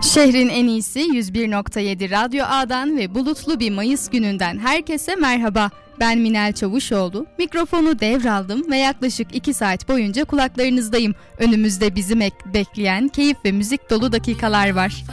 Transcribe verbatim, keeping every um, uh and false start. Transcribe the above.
Şehrin en iyisi yüz bir nokta yedi Radyo A'dan ve bulutlu bir Mayıs gününden herkese merhaba. Ben Minel Çavuşoğlu. Mikrofonu devraldım ve yaklaşık iki saat boyunca kulaklarınızdayım. Önümüzde bizi bekleyen keyif ve müzik dolu dakikalar var.